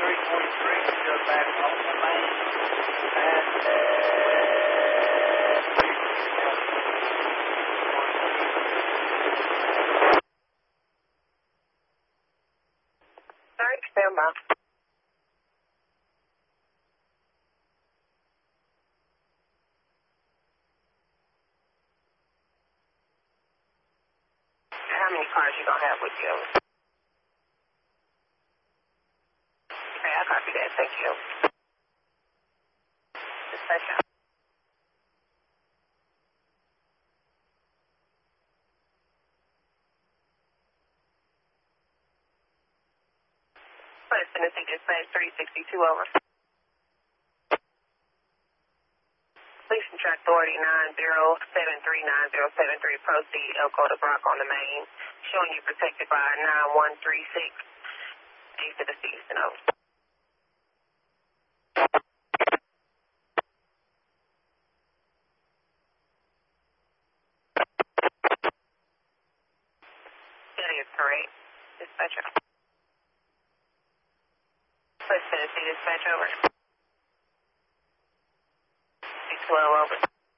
343, still back on the main. And, Sorry, stand by. How many cars you gonna have with you? Okay, I copy that. Thank you. Dispatcher. First, Tennessee Dispatch 362 over. Police and Track Authority 9073973. Proceed Elko to Brock on the main. Showing you protected by 9136. East of the Houston over. That is correct. Dispatcher. First Tennessee Dispatch over. 612 over.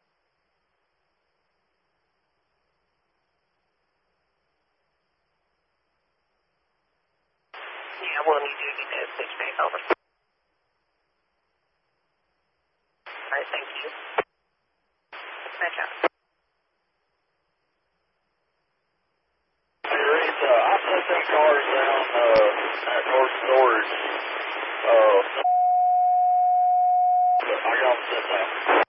Yeah, we'll need you to get that switch back over. All right, thank you. Dispatch out. I put them cars down at North Storage. I got them set down.